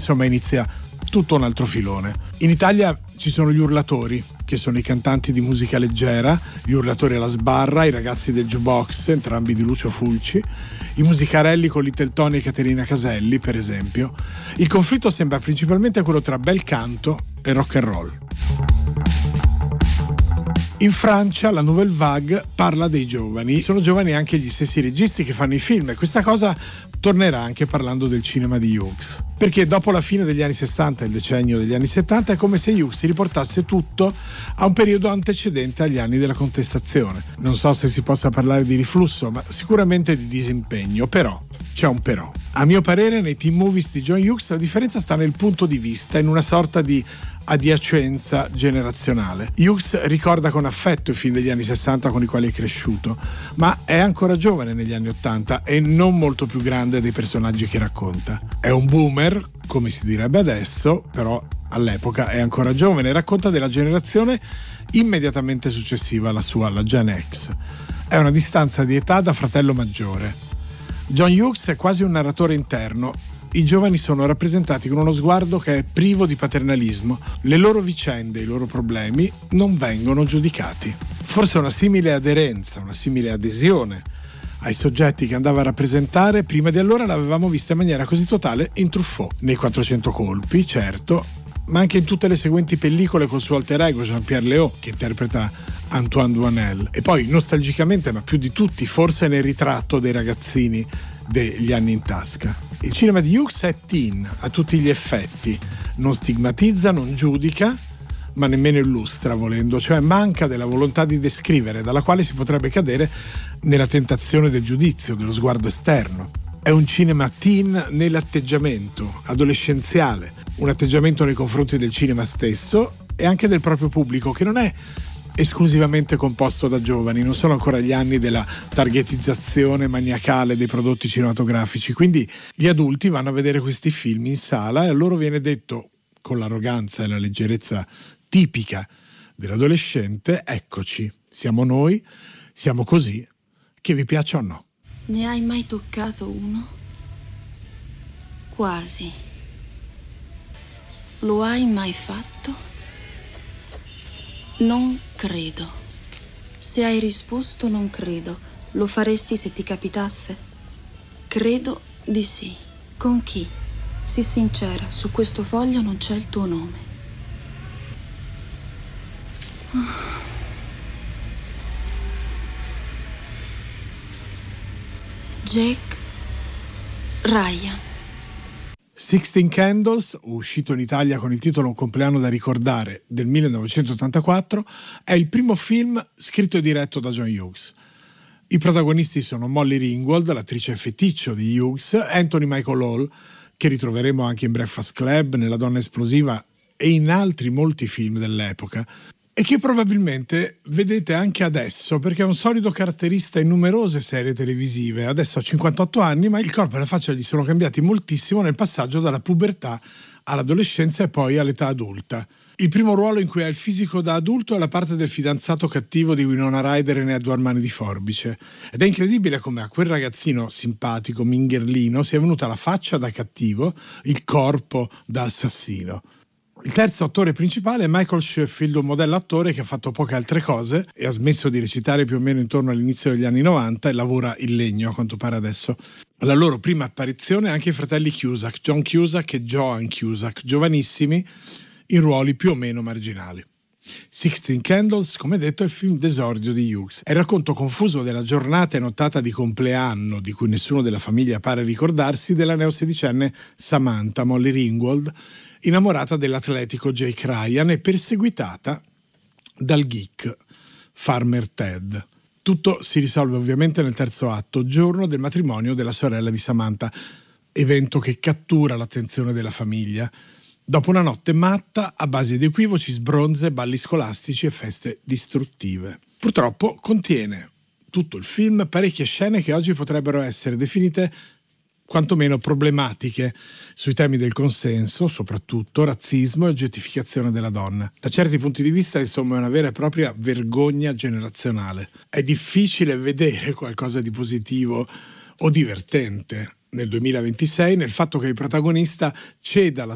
insomma inizia tutto un altro filone. In Italia ci sono gli Urlatori, che sono i cantanti di musica leggera, gli Urlatori alla sbarra, i Ragazzi del Jukebox, entrambi di Lucio Fulci, i Musicarelli con Little Tony e Caterina Caselli, per esempio. Il conflitto sembra principalmente quello tra bel canto e rock and roll. In Francia la Nouvelle Vague parla dei giovani, sono giovani anche gli stessi registi che fanno i film, e questa cosa tornerà anche parlando del cinema di Hughes, perché dopo la fine degli anni 60 e il decennio degli anni 70 è come se Hughes riportasse tutto a un periodo antecedente agli anni della contestazione. Non so se si possa parlare di riflusso, ma sicuramente di disimpegno, però c'è un però. A mio parere nei teen movies di John Hughes la differenza sta nel punto di vista, in una sorta di adiacenza generazionale. Hughes ricorda con affetto i film degli anni 60 con i quali è cresciuto, ma è ancora giovane negli anni 80 e non molto più grande dei personaggi che racconta. È un boomer, come si direbbe adesso, però all'epoca è ancora giovane e racconta della generazione immediatamente successiva alla sua, la Gen X. È una distanza di età da fratello maggiore. John Hughes è quasi un narratore interno. I giovani sono rappresentati con uno sguardo che è privo di paternalismo. Le loro vicende, i loro problemi non vengono giudicati. Forse una simile aderenza, una simile adesione ai soggetti che andava a rappresentare, prima di allora l'avevamo vista in maniera così totale in Truffaut. Nei 400 colpi, certo, ma anche in tutte le seguenti pellicole col suo alter ego Jean-Pierre Léaud, che interpreta Antoine Duanel. E poi, nostalgicamente, ma più di tutti, forse nel ritratto dei ragazzini degli anni in tasca. Il cinema di Hughes è teen a tutti gli effetti, non stigmatizza, non giudica, ma nemmeno illustra volendo, cioè manca della volontà di descrivere, dalla quale si potrebbe cadere nella tentazione del giudizio, dello sguardo esterno. È un cinema teen nell'atteggiamento, adolescenziale, un atteggiamento nei confronti del cinema stesso e anche del proprio pubblico, che non è esclusivamente composto da giovani, non sono ancora gli anni della targetizzazione maniacale dei prodotti cinematografici, quindi gli adulti vanno a vedere questi film in sala e a loro viene detto, con l'arroganza e la leggerezza tipica dell'adolescente: eccoci, siamo noi, siamo così, che vi piaccia o no. Ne hai mai toccato uno? Quasi. Lo hai mai fatto? Non credo. Se hai risposto non credo, lo faresti se ti capitasse? Credo di sì. Con chi? Sii sincera, su questo foglio non c'è il tuo nome. Jack Ryan. Sixteen Candles, uscito in Italia con il titolo Un compleanno da ricordare del 1984, è il primo film scritto e diretto da John Hughes. I protagonisti sono Molly Ringwald, l'attrice feticcio di Hughes, Anthony Michael Hall, che ritroveremo anche in Breakfast Club, nella Donna esplosiva e in altri molti film dell'epoca, e che probabilmente vedete anche adesso, perché è un solido caratterista in numerose serie televisive. Adesso ha 58 anni, ma il corpo e la faccia gli sono cambiati moltissimo nel passaggio dalla pubertà all'adolescenza e poi all'età adulta. Il primo ruolo in cui ha il fisico da adulto è la parte del fidanzato cattivo di Winona Ryder in Edward Mani di Forbice. Ed è incredibile come a quel ragazzino simpatico, mingherlino, sia venuta la faccia da cattivo, il corpo da assassino. Il terzo attore principale è Michael Sheffield, un modello attore che ha fatto poche altre cose e ha smesso di recitare più o meno intorno all'inizio degli anni 90 e lavora in legno a quanto pare adesso. Alla loro prima apparizione anche i fratelli Cusack, John Cusack e Joan Cusack, giovanissimi in ruoli più o meno marginali. Sixteen Candles, come detto, è il film d'esordio di Hughes. È il racconto confuso della giornata e nottata di compleanno, di cui nessuno della famiglia pare ricordarsi, della neosedicenne Samantha, Molly Ringwald, innamorata dell'atletico Jake Ryan e perseguitata dal geek Farmer Ted. Tutto si risolve ovviamente nel terzo atto, giorno del matrimonio della sorella di Samantha, evento che cattura l'attenzione della famiglia. Dopo una notte matta, a base di equivoci, sbronze, balli scolastici e feste distruttive. Purtroppo contiene tutto il film parecchie scene che oggi potrebbero essere definite quantomeno problematiche sui temi del consenso, soprattutto razzismo e oggettificazione della donna. Da certi punti di vista, insomma, è una vera e propria vergogna generazionale. È difficile vedere qualcosa di positivo o divertente nel 2026 nel fatto che il protagonista ceda la